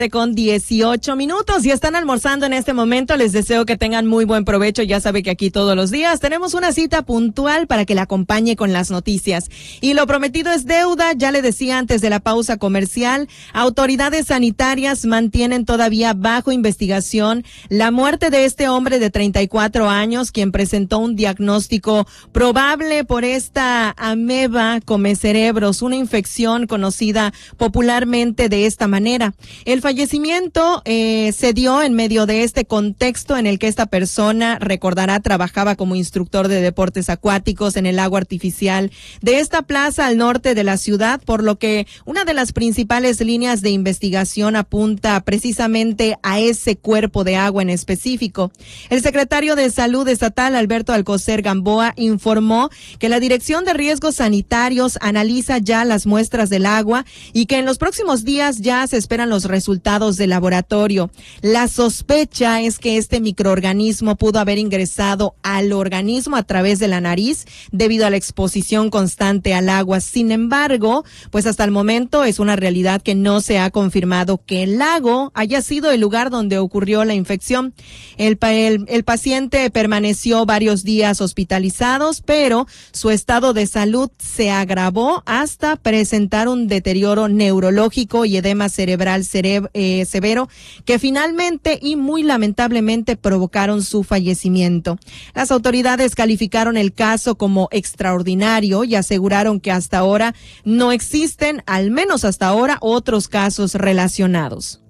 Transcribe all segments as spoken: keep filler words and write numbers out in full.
Con dieciocho minutos y están almorzando en este momento. Les deseo que tengan muy buen provecho. Ya sabe que aquí todos los días tenemos una cita puntual para que la acompañe con las noticias. Y lo prometido es deuda. Ya le decía antes de la pausa comercial, autoridades sanitarias mantienen todavía bajo investigación la muerte de este hombre de treinta y cuatro años, quien presentó un diagnóstico probable por esta ameba comecerebros, una infección conocida popularmente de esta manera. El fallecimiento eh, se dio en medio de este contexto en el que esta persona, recordará, trabajaba como instructor de deportes acuáticos en el lago artificial de esta plaza al norte de la ciudad, por lo que una de las principales líneas de investigación apunta precisamente a ese cuerpo de agua en específico. El secretario de Salud Estatal, Alberto Alcocer Gamboa, informó que la Dirección de Riesgos Sanitarios analiza ya las muestras del agua y que en los próximos días ya se esperan los resultados de laboratorio. La sospecha es que este microorganismo pudo haber ingresado al organismo a través de la nariz debido a la exposición constante al agua. Sin embargo, pues hasta el momento es una realidad que no se ha confirmado que el lago haya sido el lugar donde ocurrió la infección. El, el, el paciente permaneció varios días hospitalizados, pero su estado de salud se agravó hasta presentar un deterioro neurológico y edema cerebral cerebro Eh, severo, que finalmente y muy lamentablemente provocaron su fallecimiento. Las autoridades calificaron el caso como extraordinario y aseguraron que hasta ahora no existen, al menos hasta ahora, otros casos relacionados.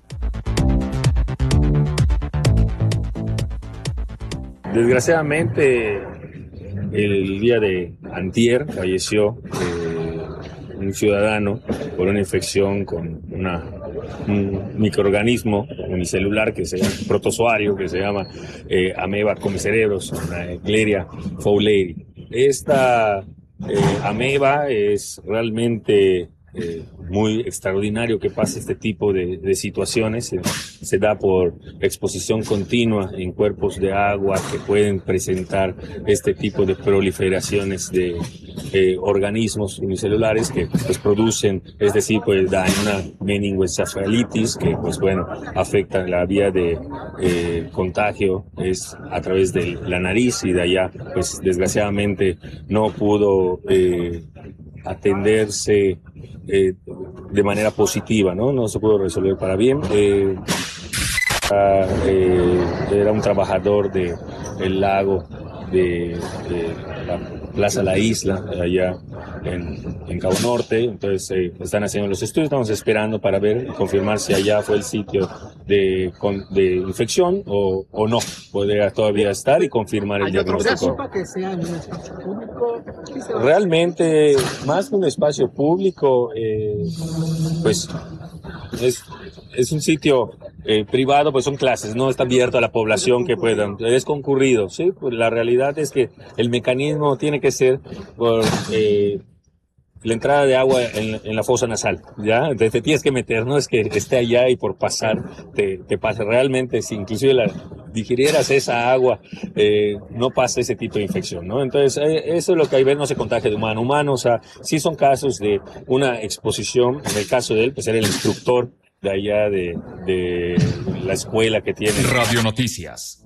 Desgraciadamente, el día de antier falleció eh, un ciudadano por una infección con una, un microorganismo unicelular que se llama protozoario, que se llama eh, ameba comecerebros, una Escherichia fowleri. Esta eh, ameba es realmente eh, muy extraordinario que pase este tipo de, de situaciones. Se, se da por exposición continua en cuerpos de agua que pueden presentar este tipo de proliferaciones de eh, organismos unicelulares que pues producen, es decir, pues dan una meningoencefalitis que pues bueno afecta la vía de eh, contagio, es a través de la nariz, y de allá pues desgraciadamente no pudo eh, atenderse eh, de manera positiva, ¿no? No se pudo resolver para bien. Eh, eh, era un trabajador de el lago de, de la Plaza La Isla, allá en, en Cabo Norte. Entonces eh, están haciendo los estudios, estamos esperando para ver, confirmar si allá fue el sitio de, con, de infección o, o no. Podría todavía estar y confirmar el diagnóstico. Que sea en un espacio público? Realmente, más que un espacio público, eh, pues es, es un sitio eh, privado, pues son clases, no está abierto a la población que puedan, es concurrido, ¿sí? Pues la realidad es que el mecanismo tiene que ser por eh, la entrada de agua en, en la fosa nasal, ¿ya? Entonces te tienes que meter, no es que esté allá y por pasar te, te pasa. Realmente, si inclusive la digirieras esa agua, eh, no pasa ese tipo de infección, ¿no? Entonces, eh, eso es lo que hay, ver, no se contagia de humano a humano. O sea, sí son casos de una exposición. En el caso de él, pues era el instructor de allá de, de la escuela que tiene. Radio Noticias.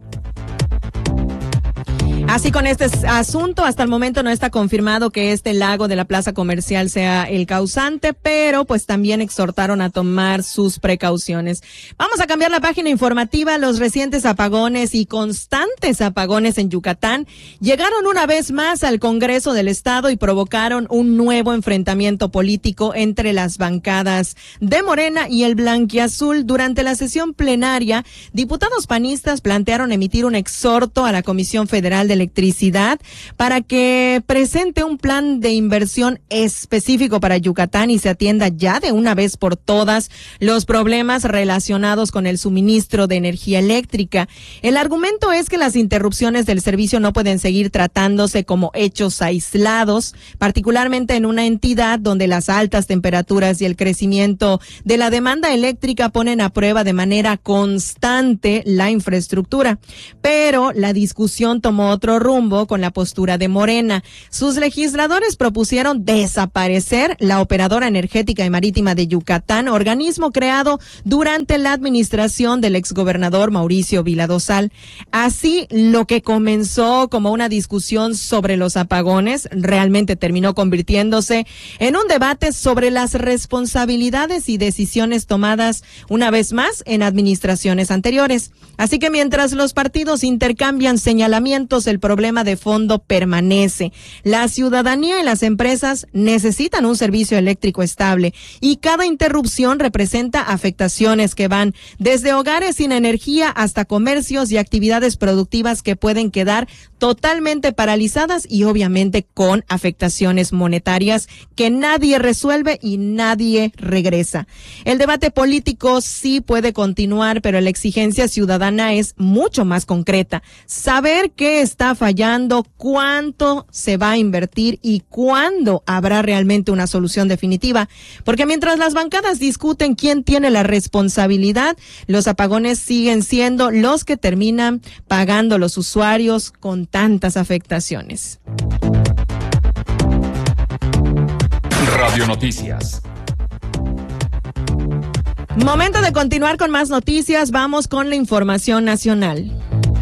Así con este asunto, hasta el momento no está confirmado que este lago de la plaza comercial sea el causante, pero pues también exhortaron a tomar sus precauciones. Vamos a cambiar la página informativa. Los recientes apagones y constantes apagones en Yucatán llegaron una vez más al Congreso del Estado y provocaron un nuevo enfrentamiento político entre las bancadas de Morena y el Blanquiazul. Durante la sesión plenaria, diputados panistas plantearon emitir un exhorto a la Comisión Federal de Electricidad para que presente un plan de inversión específico para Yucatán y se atienda ya de una vez por todas los problemas relacionados con el suministro de energía eléctrica. El argumento es que las interrupciones del servicio no pueden seguir tratándose como hechos aislados, particularmente en una entidad donde las altas temperaturas y el crecimiento de la demanda eléctrica ponen a prueba de manera constante la infraestructura. Pero la discusión tomó otro rumbo con la postura de Morena. Sus legisladores propusieron desaparecer la Operadora Energética y Marítima de Yucatán, organismo creado durante la administración del exgobernador Mauricio Vila Dosal. Así, lo que comenzó como una discusión sobre los apagones realmente terminó convirtiéndose en un debate sobre las responsabilidades y decisiones tomadas una vez más en administraciones anteriores. Así que mientras los partidos intercambian señalamientos, el problema de fondo permanece. La ciudadanía y las empresas necesitan un servicio eléctrico estable y cada interrupción representa afectaciones que van desde hogares sin energía hasta comercios y actividades productivas que pueden quedar totalmente paralizadas y obviamente con afectaciones monetarias que nadie resuelve y nadie regresa. El debate político sí puede continuar, pero la exigencia ciudadana es mucho más concreta. Saber qué está fallando, cuánto se va a invertir y cuándo habrá realmente una solución definitiva. Porque mientras las bancadas discuten quién tiene la responsabilidad, los apagones siguen siendo los que terminan pagando los usuarios con tantas afectaciones. Radio Noticias. Momento de continuar con más noticias. Vamos con la información nacional.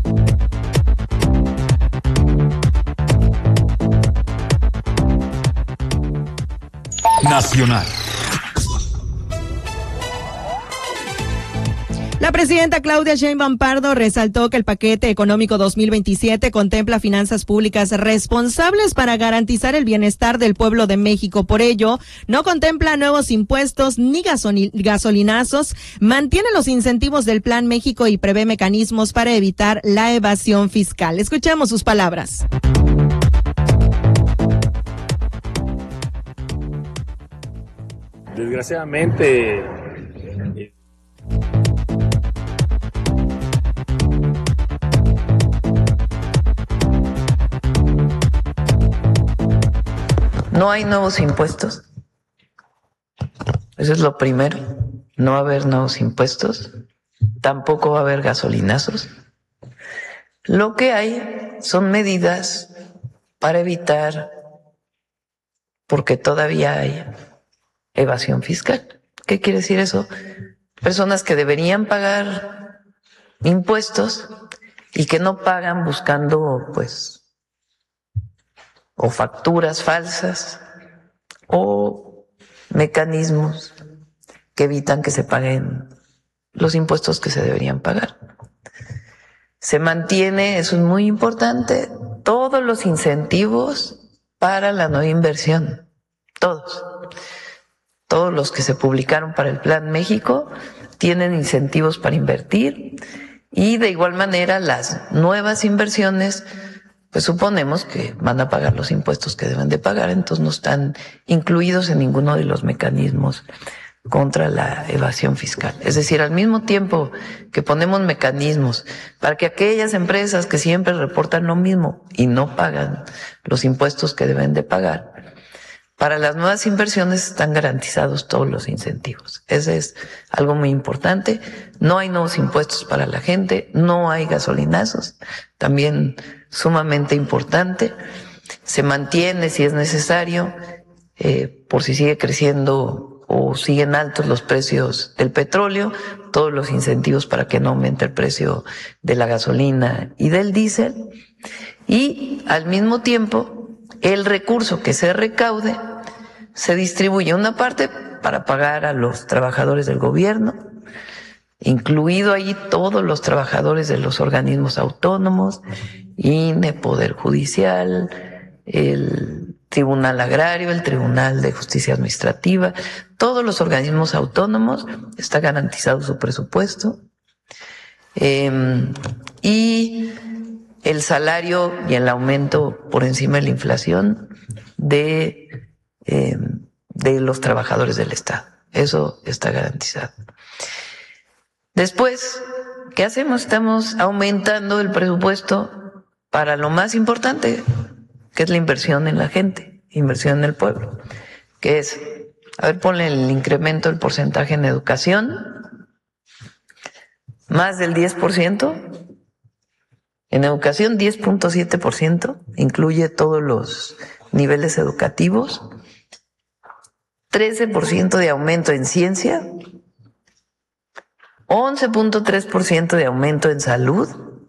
Nacional. La presidenta Claudia Sheinbaum Pardo resaltó que el paquete económico dos mil veintisiete contempla finanzas públicas responsables para garantizar el bienestar del pueblo de México. Por ello, no contempla nuevos impuestos ni gasoli- gasolinazos, mantiene los incentivos del Plan México y prevé mecanismos para evitar la evasión fiscal. Escuchemos sus palabras. Desgraciadamente, no hay nuevos impuestos. Eso es lo primero. No va a haber nuevos impuestos. Tampoco va a haber gasolinazos. Lo que hay son medidas para evitar, porque todavía hay evasión fiscal. ¿Qué quiere decir eso? Personas que deberían pagar impuestos y que no pagan buscando, pues, o facturas falsas o mecanismos que evitan que se paguen los impuestos que se deberían pagar. Se mantiene, eso es muy importante, todos los incentivos para la no inversión, todos. Todos los que se publicaron para el Plan México tienen incentivos para invertir y de igual manera las nuevas inversiones, pues suponemos que van a pagar los impuestos que deben de pagar, entonces no están incluidos en ninguno de los mecanismos contra la evasión fiscal. Es decir, al mismo tiempo que ponemos mecanismos para que aquellas empresas que siempre reportan lo mismo y no pagan los impuestos que deben de pagar, para las nuevas inversiones están garantizados todos los incentivos. Ese es algo muy importante. No hay nuevos impuestos para la gente, no hay gasolinazos, también sumamente importante. Se mantiene, si es necesario, eh, por si sigue creciendo o siguen altos los precios del petróleo, todos los incentivos para que no aumente el precio de la gasolina y del diésel. Y al mismo tiempo, el recurso que se recaude se distribuye una parte para pagar a los trabajadores del gobierno, incluido ahí todos los trabajadores de los organismos autónomos, I N E, Poder Judicial, el Tribunal Agrario, el Tribunal de Justicia Administrativa, todos los organismos autónomos, está garantizado su presupuesto, eh, y el salario y el aumento por encima de la inflación de, eh, de los trabajadores del Estado. Eso está garantizado. Después, ¿qué hacemos? Estamos aumentando el presupuesto para lo más importante, que es la inversión en la gente, inversión en el pueblo, que es, a ver, ponle el incremento del porcentaje en educación, más del diez por ciento, En educación, diez punto siete por ciento, incluye todos los niveles educativos. trece por ciento de aumento en ciencia. once punto tres por ciento de aumento en salud.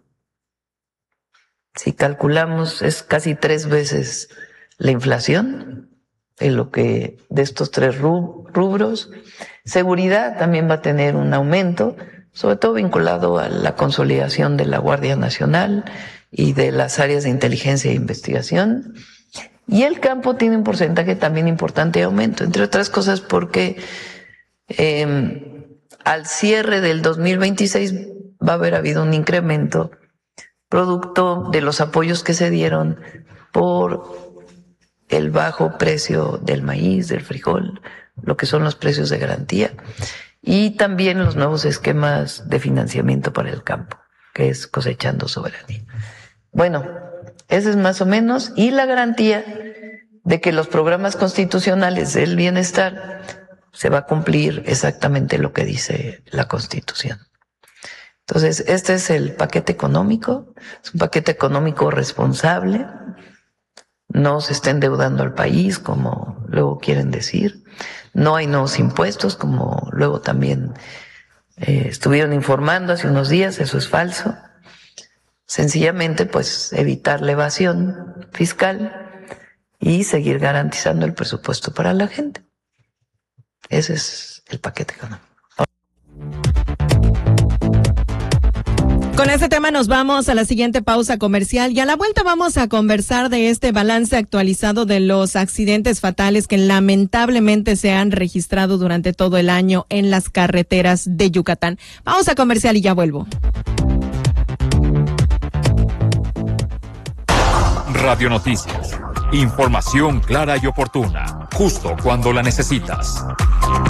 Si calculamos, es casi tres veces la inflación en lo que de estos tres rubros. Seguridad también va a tener un aumento, sobre todo vinculado a la consolidación de la Guardia Nacional y de las áreas de inteligencia e investigación. Y el campo tiene un porcentaje también importante de aumento, entre otras cosas porque eh, al cierre del dos mil veintiséis va a haber habido un incremento producto de los apoyos que se dieron por el bajo precio del maíz, del frijol, lo que son los precios de garantía, y también los nuevos esquemas de financiamiento para el campo, que es Cosechando Soberanía. Bueno, ese es más o menos, y la garantía de que los programas constitucionales del bienestar se va a cumplir exactamente lo que dice la Constitución. Entonces, este es el paquete económico, es un paquete económico responsable, no se está endeudando al país, como luego quieren decir, no hay nuevos impuestos, como luego también eh, estuvieron informando hace unos días, eso es falso. Sencillamente, pues, evitar la evasión fiscal y seguir garantizando el presupuesto para la gente. Ese es el paquete económico. Con este tema nos vamos a la siguiente pausa comercial y a la vuelta vamos a conversar de este balance actualizado de los accidentes fatales que lamentablemente se han registrado durante todo el año en las carreteras de Yucatán. Vamos a comercial y ya vuelvo. Radio Noticias. Información clara y oportuna, justo cuando la necesitas.